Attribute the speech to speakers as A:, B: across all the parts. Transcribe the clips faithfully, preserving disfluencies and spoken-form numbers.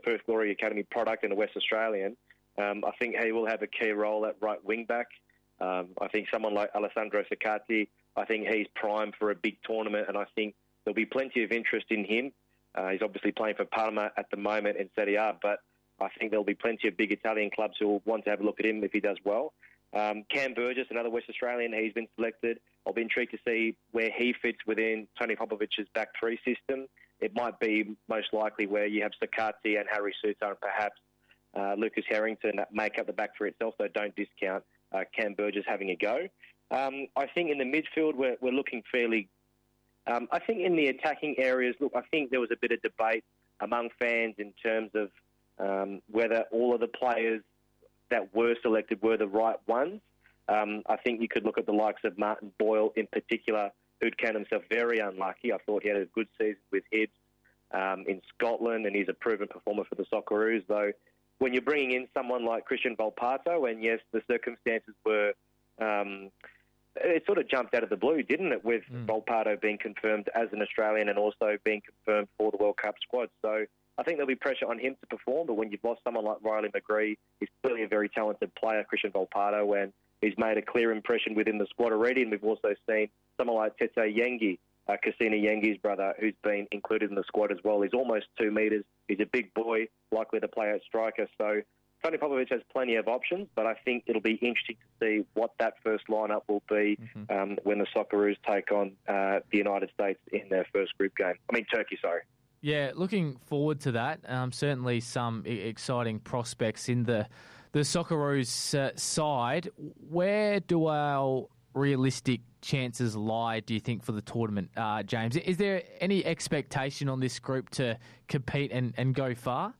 A: Perth Glory Academy product and a West Australian. Um, I think he will have a key role at right wing-back. Um, I think someone like Alessandro Saccati, I think he's primed for a big tournament, and I think there'll be plenty of interest in him. Uh, he's obviously playing for Parma at the moment in Serie A, but I think there'll be plenty of big Italian clubs who will want to have a look at him if he does well. Um, Cam Burgess, another West Australian, he's been selected. I'll be intrigued to see where he fits within Tony Popovic's back three system. It might be most likely where you have Saccati and Harry Suter and perhaps uh, Lucas Harrington that make up the back three itself, so don't discount uh, Cam Burgess having a go. Um, I think in the midfield we're, we're looking fairly... Um, I think in the attacking areas, look, I think there was a bit of debate among fans in terms of um, whether all of the players that were selected were the right ones. Um, I think you could look at the likes of Martin Boyle in particular, who'd count himself very unlucky. I thought he had a good season with Hibs um, in Scotland, and he's a proven performer for the Socceroos, though when you're bringing in someone like Christian Volpato, and yes, the circumstances were... Um, it sort of jumped out of the blue, didn't it, with mm. Volpato being confirmed as an Australian and also being confirmed for the World Cup squad. So I think there'll be pressure on him to perform, but when you've lost someone like Riley McGree, he's clearly a very talented player, Christian Volpato, and he's made a clear impression within the squad already, and we've also seen someone like Tete Yengi, uh, Cassina Yengi's brother, who's been included in the squad as well. He's almost two metres. He's a big boy, likely to play at striker. So Tony Popovic has plenty of options, but I think it'll be interesting to see what that first lineup will be mm-hmm. um, when the Socceroos take on uh, the United States in their first group game. I mean, Turkey, sorry.
B: Yeah, looking forward to that. Um, certainly some exciting prospects in the the Socceroos uh, side. Where do our realistic chances lie, do you think, for the tournament, uh, James? Is there any expectation on this group to compete and, and go far?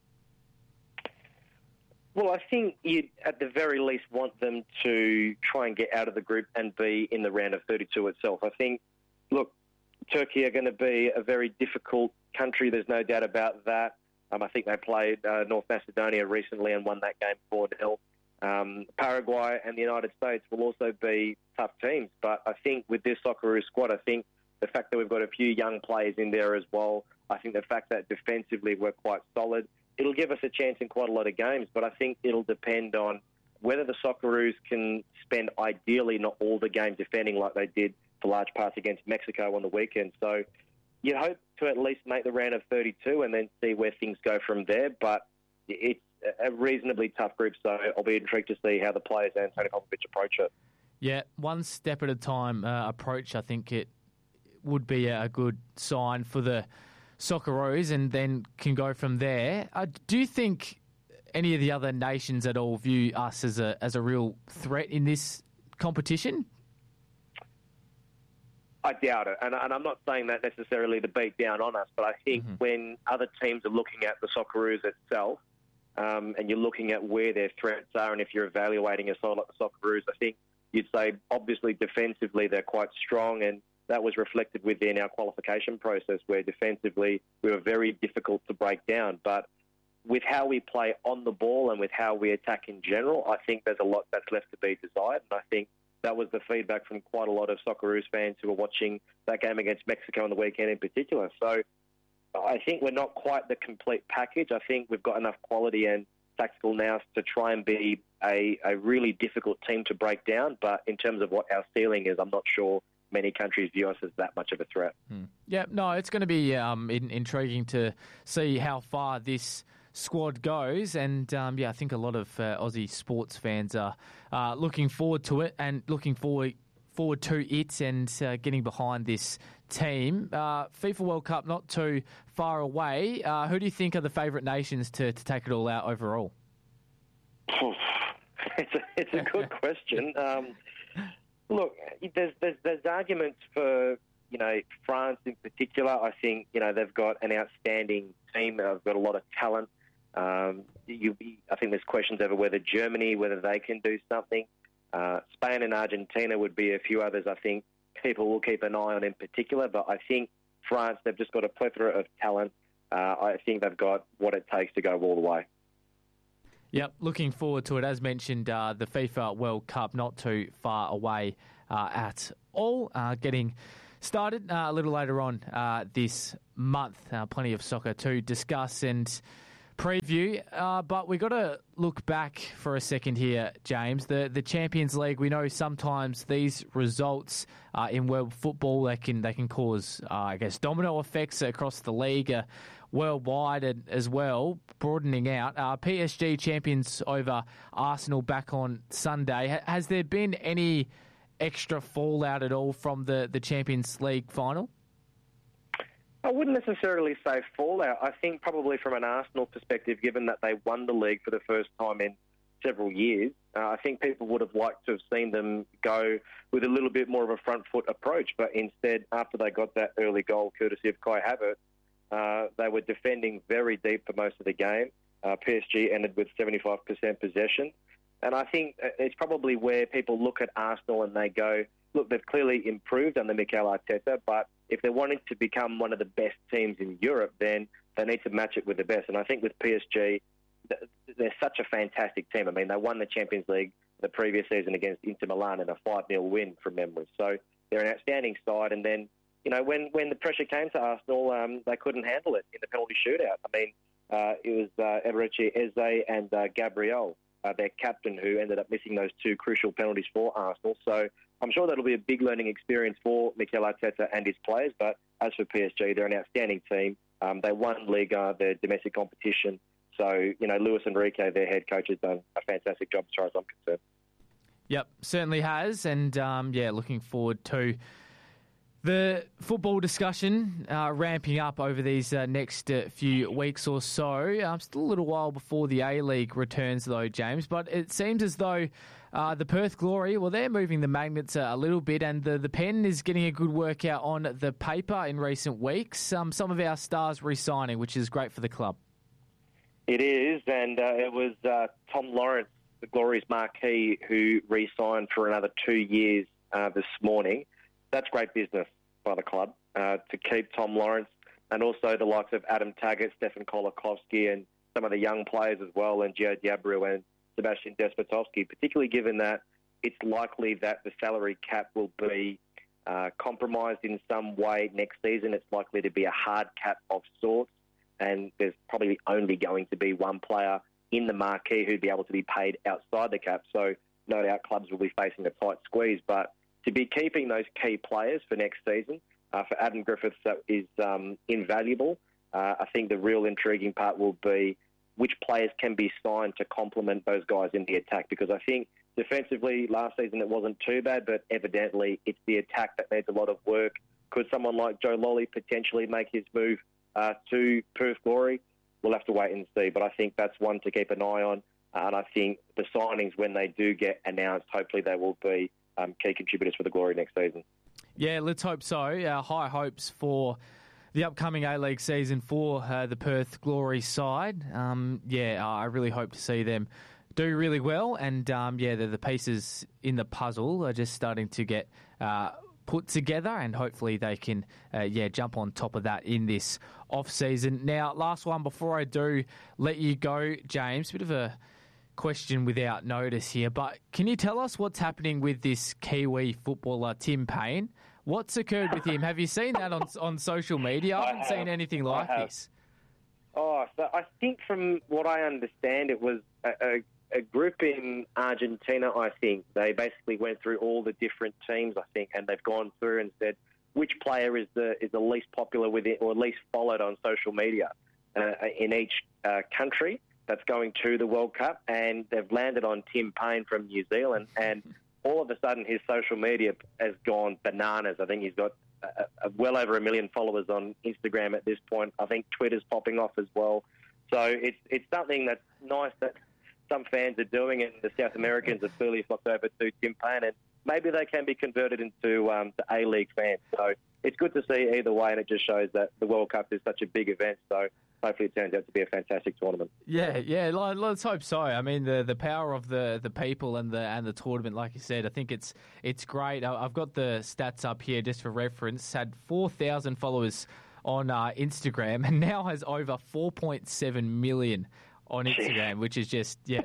A: Well, I think you'd at the very least want them to try and get out of the group and be in the round of thirty-two itself. I think, look, Turkey are going to be a very difficult country, there's no doubt about that. Um, I think they played uh, North Macedonia recently and won that game four nil. Um, Paraguay and the United States will also be tough teams, but I think with this Socceroos squad, I think the fact that we've got a few young players in there as well, I think the fact that defensively we're quite solid, it'll give us a chance in quite a lot of games, but I think it'll depend on whether the Socceroos can spend ideally not all the games defending like they did for large parts against Mexico on the weekend. So you'd hope to at least make the round of thirty-two and then see where things go from there, but it's a reasonably tough group, so I'll be intrigued to see how the players and Tony Popovic approach it.
B: Yeah, one step at a time uh, approach, I think it would be a good sign for the Socceroos, and then can go from there. Uh, do you think any of the other nations at all view us as a as a real threat in this competition?
A: I doubt it, and, and I'm not saying that necessarily to beat down on us, but I think mm-hmm. when other teams are looking at the Socceroos itself, um, and you're looking at where their threats are, and if you're evaluating a side like the Socceroos, I think you'd say obviously defensively they're quite strong, and that was reflected within our qualification process where defensively we were very difficult to break down. But with how we play on the ball and with how we attack in general, I think there's a lot that's left to be desired. And I think that was the feedback from quite a lot of Socceroos fans who were watching that game against Mexico on the weekend in particular. So I think we're not quite the complete package. I think we've got enough quality and tactical nous to try and be a, a really difficult team to break down. But in terms of what our ceiling is, I'm not sure many countries view us as that much of a threat.
B: Hmm. Yeah, no, it's going to be um, in, intriguing to see how far this squad goes, and um, yeah, I think a lot of uh, Aussie sports fans are uh, looking forward to it and looking forward forward to it and uh, getting behind this team. Uh, FIFA World Cup not too far away. Uh, who do you think are the favourite nations to, to take it all out overall?
A: it's, a, it's a good question. Um, Look, there's, there's there's arguments for, you know, France in particular. I think, you know, they've got an outstanding team. They've got a lot of talent. Um, you, I think there's questions over whether Germany, whether they can do something. Uh, Spain and Argentina would be a few others I think people will keep an eye on in particular. But I think France, they've just got a plethora of talent. Uh, I think they've got what it takes to go all the way.
B: Yep, looking forward to it. As mentioned, uh, the FIFA World Cup not too far away uh, at all. Uh, getting started uh, a little later on uh, this month. Uh, plenty of soccer to discuss. And preview, uh, but we got to look back for a second here, James. The the Champions League. We know sometimes these results uh, in world football they can they can cause, uh, I guess, domino effects across the league. Uh, worldwide and as well, broadening out. Uh, P S G champions over Arsenal back on Sunday. Ha- has there been any extra fallout at all from the, the Champions League final?
A: I wouldn't necessarily say fallout. I think probably from an Arsenal perspective, given that they won the league for the first time in several years, uh, I think people would have liked to have seen them go with a little bit more of a front foot approach. But instead, after they got that early goal, courtesy of Kai Havertz, Uh, they were defending very deep for most of the game. Uh, P S G ended with seventy-five percent possession. And I think it's probably where people look at Arsenal and they go, look, they've clearly improved under Mikel Arteta, but if they're wanting to become one of the best teams in Europe, then they need to match it with the best. And I think with P S G, they're such a fantastic team. I mean, they won the Champions League the previous season against Inter Milan in a five nil win from memory. So they're an outstanding side. And then You know, when, when the pressure came to Arsenal, um, they couldn't handle it in the penalty shootout. I mean, uh, it was uh, Eberechi Eze and uh, Gabriel, uh, their captain, who ended up missing those two crucial penalties for Arsenal. So I'm sure that'll be a big learning experience for Mikel Arteta and his players. But as for P S G, they're an outstanding team. Um, they won Liga, their domestic competition. So, you know, Luis Enrique, their head coach, has done a fantastic job as far as I'm concerned.
B: Yep, certainly has. And, um, yeah, looking forward to the football discussion uh, ramping up over these uh, next uh, few weeks or so. Um, still a little while before the A-League returns, though, James. But it seems as though uh, the Perth Glory, well, they're moving the magnets a, a little bit, and the, the pen is getting a good workout on the paper in recent weeks. Um, some of our stars re-signing, which is great for the club.
A: It is, and uh, it was uh, Tom Lawrence, the Glory's marquee, who re-signed for another two years uh, this morning. That's great business by the club uh, to keep Tom Lawrence and also the likes of Adam Taggart, Stefan Kolakovsky, and some of the young players as well, and Gio Diabreu and Sebastian Despotovsky, particularly given that it's likely that the salary cap will be uh, compromised in some way next season. It's likely to be a hard cap of sorts, and there's probably only going to be one player in the marquee who'd be able to be paid outside the cap. So no doubt clubs will be facing a tight squeeze, but to be keeping those key players for next season, uh, for Adam Griffiths, that is um, invaluable. Uh, I think the real intriguing part will be which players can be signed to complement those guys in the attack, because I think defensively last season it wasn't too bad, but evidently it's the attack that needs a lot of work. Could someone like Joe Lolly potentially make his move uh, to Perth Glory? We'll have to wait and see, but I think that's one to keep an eye on. Uh, and I think the signings, when they do get announced, hopefully they will be Um, key contributors for the Glory next season.
B: Yeah, let's hope so. Uh, high hopes for the upcoming A-League season for uh, the Perth Glory side. Um, yeah, I really hope to see them do really well. And, um, yeah, the, the pieces in the puzzle are just starting to get uh, put together, and hopefully they can, uh, yeah, jump on top of that in this off-season. Now, last one before I do let you go, James, bit of a question without notice here, but can you tell us what's happening with this Kiwi footballer, Tim Payne? What's occurred with him? Have you seen that on on social media? I haven't I seen anything like this.
A: Oh, so I think from what I understand, it was a, a, a group in Argentina, I think. They basically went through all the different teams, I think, and they've gone through and said which player is the is the least popular with it, or least followed on social media uh, in each uh, country that's going to the World Cup, and they've landed on Tim Payne from New Zealand, and all of a sudden his social media has gone bananas. I think he's got a, a well over a million followers on Instagram at this point. I think Twitter's popping off as well. So it's it's something that's nice that some fans are doing, and the South Americans have clearly flocked over to Tim Payne, and maybe they can be converted into um, to A-League fans. So it's good to see either way, and it just shows that the World Cup is such a big event. So hopefully it turns out to be a fantastic tournament.
B: Yeah, yeah, let's hope so. I mean, the the power of the, the people and the and the tournament, like you said, I think it's it's great. I've got the stats up here just for reference. Had four thousand followers on uh, Instagram, and now has over four point seven million on Instagram, which is just, yeah,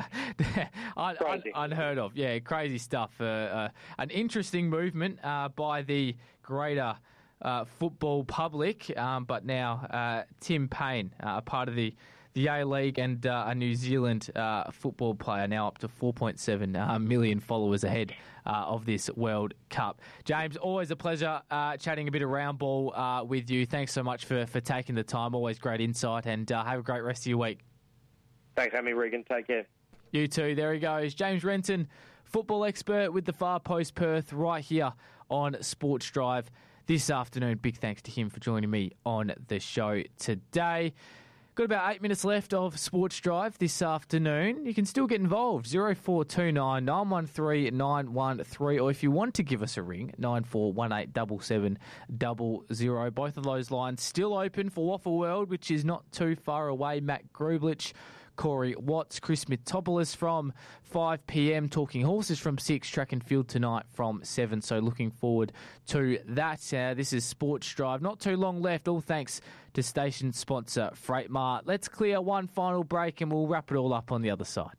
B: un- un- unheard of. Yeah, crazy stuff. Uh, uh, an interesting movement uh, by the greater Uh, football public, um, but now uh, Tim Payne, uh, a part of the the A-League, and uh, a New Zealand uh, football player, now up to four point seven uh, million followers ahead uh, of this World Cup. James, always a pleasure uh, chatting a bit of round ball uh, with you. Thanks so much for, for taking the time. Always great insight, and uh, have a great rest of your week.
A: Thanks, Amy Regan. Take care.
B: You too. There he goes. James Renton, football expert with the Far Post Perth, right here on Sports Drive this afternoon. Big thanks to him for joining me on the show today. Got about eight minutes left of Sports Drive this afternoon. You can still get involved. oh four two nine, nine one three, nine one three, or if you want to give us a ring, nine four one eight, seven seven zero zero. Both of those lines still open for Waffle World, which is not too far away. Matt Grublich, Corey Watts, Chris Mitopoulos from five p.m, Talking Horses from six, track and field tonight from seven. So looking forward to that. Uh, this is Sports Drive. Not too long left, all thanks to station sponsor Freight Mart. Let's clear one final break and we'll wrap it all up on the other side.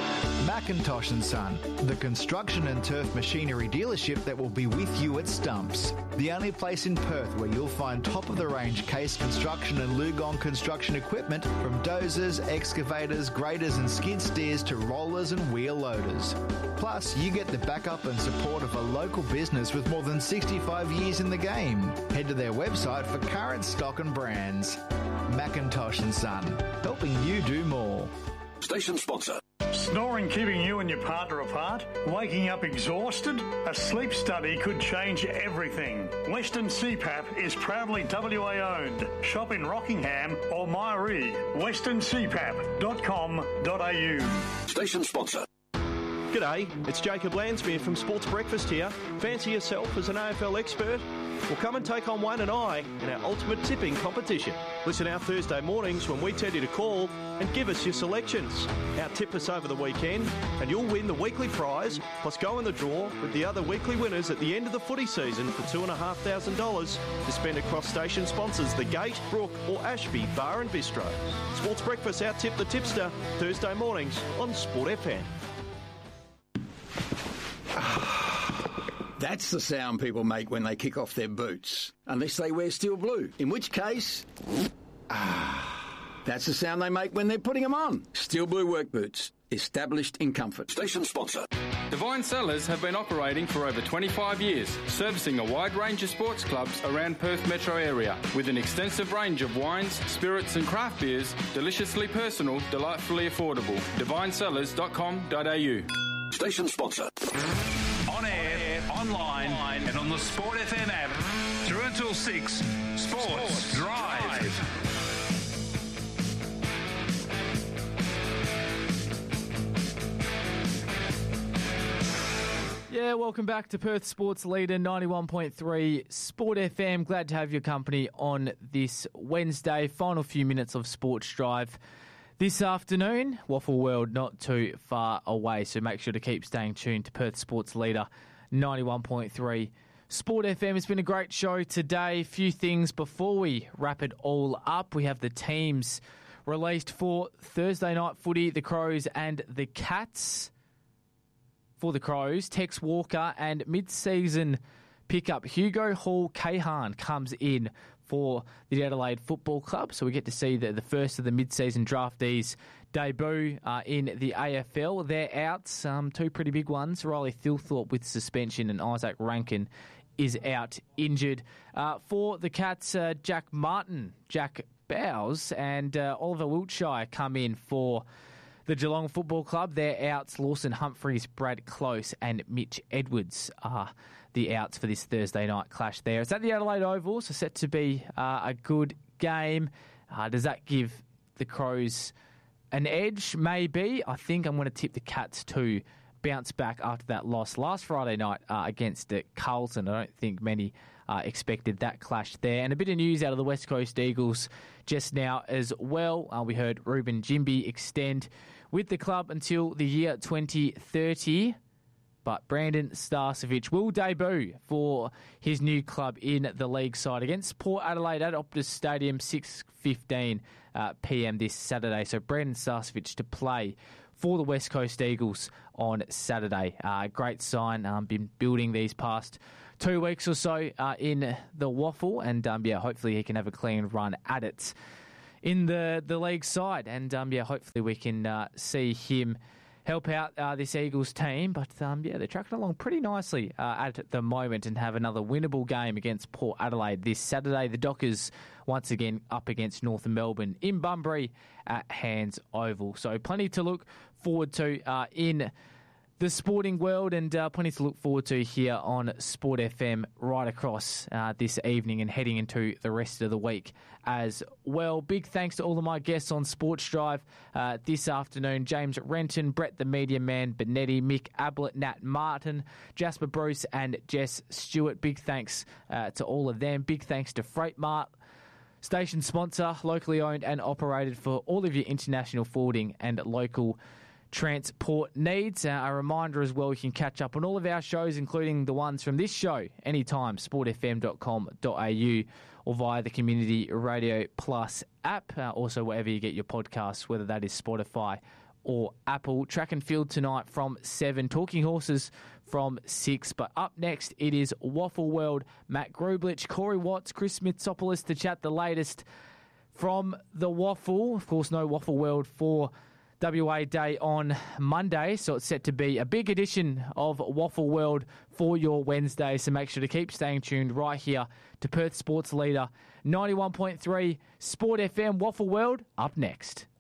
C: Macintosh and Son, the construction and turf machinery dealership that will be with you at Stumps. The only place in Perth where you'll find top-of-the-range Case construction and Lugong construction equipment, from dozers, excavators, graders and skid steers to rollers and wheel loaders. Plus, you get the backup and support of a local business with more than sixty-five years in the game. Head to their website for current stock and brands. Macintosh and Son, helping you do more.
D: Station sponsor.
E: Snoring keeping you and your partner apart? Waking up exhausted? A sleep study could change everything. Western C PAP is proudly W A owned. Shop in Rockingham or Myree. western c pap dot com dot a u.
D: Station sponsor.
F: G'day, it's Jacob Landsmere from Sports Breakfast here. Fancy yourself as an A F L expert? Well, come and take on Wayne and I in our ultimate tipping competition. Listen out Thursday mornings when we tell you to call and give us your selections. Our tip us over the weekend and you'll win the weekly prize, plus go in the draw with the other weekly winners at the end of the footy season for two thousand five hundred dollars to spend across station sponsors The Gate, Brook or Ashby Bar and Bistro. Sports Breakfast out-tip the tipster, Thursday mornings on Sport F M.
G: That's the sound people make when they kick off their boots. Unless they wear steel blue, in which case... Ah, that's the sound they make when they're putting them on. Steel blue work boots, established in comfort.
D: Station sponsor.
H: Divine Cellars have been operating for over twenty-five years, servicing a wide range of sports clubs around Perth metro area, with an extensive range of wines, spirits and craft beers, deliciously personal, delightfully affordable. divine cellars dot com dot a u.
D: Station sponsor.
I: On air, online, and on the Sport F M app. Through until six, Sports, Sports Drive.
B: Yeah, welcome back to Perth Sports Leader ninety-one point three Sport F M. Glad to have your company on this Wednesday. Final few minutes of Sports Drive this afternoon. Waffle World not too far away, so make sure to keep staying tuned to Perth Sports Leader ninety-one point three Sport F M. It's been a great show today. A few things before we wrap it all up. We have the teams released for Thursday night footy, the Crows and the Cats. For the Crows, Tex Walker and mid-season pickup Hugo Hall-Cahan comes in for the Adelaide Football Club. So we get to see the, the first of the mid-season draftees debut uh, in the A F L. They're out, um, two pretty big ones. Riley Thilthorpe with suspension and Isaac Rankin is out injured. Uh, for the Cats, uh, Jack Martin, Jack Bowes and uh, Oliver Wiltshire come in for the Geelong Football Club. Their outs, Lawson Humphries, Brad Close and Mitch Edwards are the outs for this Thursday night clash there. It's at the Adelaide Oval, so set to be uh, a good game. Uh, does that give the Crows an edge? Maybe. I think I'm going to tip the Cats to bounce back after that loss last Friday night uh, against uh, Carlton. I don't think many uh, expected that clash there. And a bit of news out of the West Coast Eagles just now as well. Uh, we heard Ruben Jimby extend with the club until the year twenty thirty. But Brandon Starcevic will debut for his new club in the league side against Port Adelaide at Optus Stadium, six fifteen uh, p m this Saturday. So Brandon Starcevic to play for the West Coast Eagles on Saturday. Uh, great sign. Um, been building these past two weeks or so uh, in the waffle. And um, yeah, hopefully he can have a clean run at it in the, the league side. And, um, yeah, hopefully we can uh, see him help out uh, this Eagles team. But, um, yeah, they're tracking along pretty nicely uh, at the moment and have another winnable game against Port Adelaide this Saturday. The Dockers once again up against Northern Melbourne in Bunbury at Hands Oval. So plenty to look forward to uh, in the sporting world, and uh, plenty to look forward to here on Sport F M right across uh, this evening and heading into the rest of the week as well. Big thanks to all of my guests on Sports Drive uh, this afternoon. James Renton, Brett the Media Man, Benetti, Mick Ablett, Nat Martin, Jasper Bruce and Jess Stewart. Big thanks uh, to all of them. Big thanks to Freight Mart, station sponsor, locally owned and operated for all of your international forwarding and local transport needs. Uh, a reminder as well, you can catch up on all of our shows, including the ones from this show, anytime, sport f m dot com dot a u or via the Community Radio Plus app. Uh, also, wherever you get your podcasts, whether that is Spotify or Apple. Track and field tonight from seven. Talking Horses from six. But up next, it is Waffle World. Matt Grublich, Corey Watts, Chris Mitsopoulos to chat the latest from the Waffle. Of course, no Waffle World for W A Day on Monday, so it's set to be a big edition of Waffle World for your Wednesday, so make sure to keep staying tuned right here to Perth Sports Leader ninety-one point three Sport F M. Waffle World up next.